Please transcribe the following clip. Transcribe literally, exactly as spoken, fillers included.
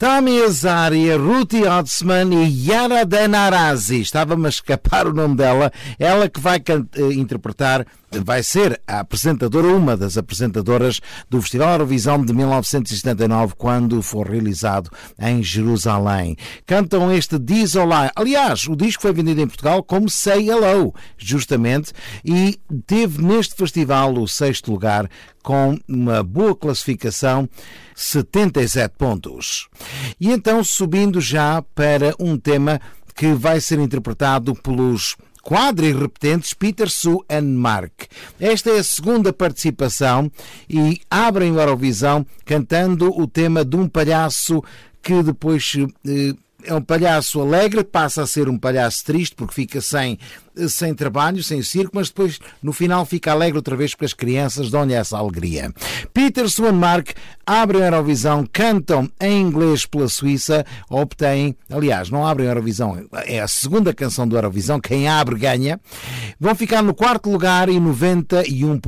Tami Azaria, Ruti Oddsman e Yara Danarazi. Estava-me a escapar o nome dela. Ela que vai interpretar, vai ser a apresentadora, uma das apresentadoras do Festival Eurovisão de mil novecentos e setenta e nove, quando for realizado em Jerusalém. Cantam este Diz Olá. Aliás, o disco foi vendido em Portugal como Say Hello, justamente, e teve neste festival o sexto lugar, com uma boa classificação, setenta e sete pontos. E então, subindo já para um tema que vai ser interpretado pelos quadrirrepetentes Peter, Sue and Mark. Esta é a segunda participação e abrem o Eurovisão cantando o tema de um palhaço que depois eh, é um palhaço alegre, passa a ser um palhaço triste porque fica sem, sem trabalho, sem circo, mas depois no final fica alegre outra vez porque as crianças dão-lhe essa alegria. Peter, Sue and Mark abrem a Eurovisão, cantam em inglês pela Suíça, obtêm, aliás, não abrem a Eurovisão, é a segunda canção do Eurovisão, quem abre ganha. Vão ficar no quarto lugar e noventa e um pontos.